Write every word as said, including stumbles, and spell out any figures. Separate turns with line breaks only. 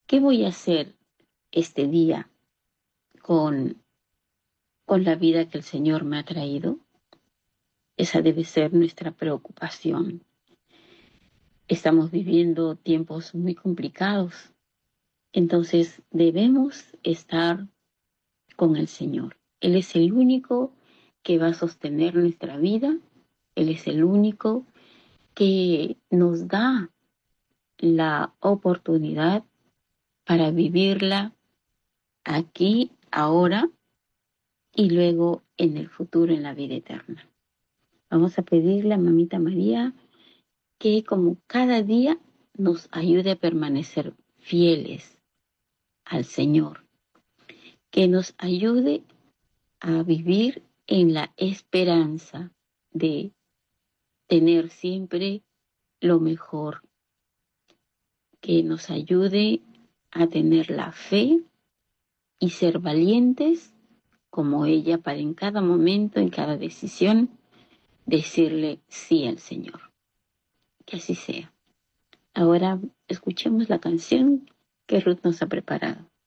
¿Qué voy a hacer este día con, con la vida que el Señor me ha traído? Esa debe ser nuestra preocupación. Estamos viviendo tiempos muy complicados, entonces debemos estar con el Señor. Él es el único que va a sostener nuestra vida. Él es el único que nos da la oportunidad para vivirla aquí, ahora y luego en el futuro, en la vida eterna. Vamos a pedirle a Mamita María que como cada día nos ayude a permanecer fieles al Señor, que nos ayude a vivir en la esperanza de tener siempre lo mejor, que nos ayude a tener la fe y ser valientes como ella para en cada momento, en cada decisión, decirle sí al Señor. Que así sea. Ahora escuchemos la canción que Ruth nos ha preparado.